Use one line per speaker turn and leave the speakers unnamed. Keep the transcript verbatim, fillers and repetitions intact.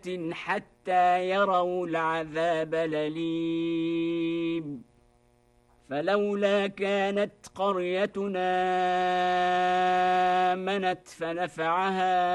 آية حتى يروا العذاب الأليم فلولا كانت قريتنا آمنت فنفعها